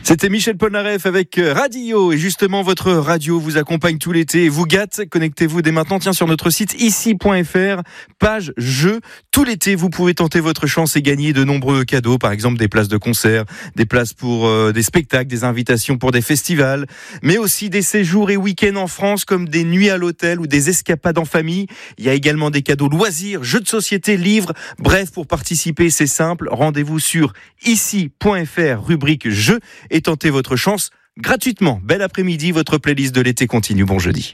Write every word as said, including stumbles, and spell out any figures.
C'était Michel Polnareff avec Radio. Et justement, votre radio vous accompagne tout l'été et vous gâte. Connectez-vous dès maintenant, tiens, sur notre site ici point f r, page jeux. Tout l'été, vous pouvez tenter votre chance et gagner de nombreux cadeaux. Par exemple, des places de concert, des places pour euh, des spectacles, des invitations pour des festivals, mais aussi des séjours et week-ends en France, comme des nuits à l'hôtel ou des escapades en famille. Il y a également des cadeaux loisirs, jeux de société, livres. Bref, pour participer, c'est simple. Rendez-vous sur ici point f r, rubrique jeux, et tentez votre chance gratuitement. Bel après-midi, votre playlist de l'été continue. Bon jeudi.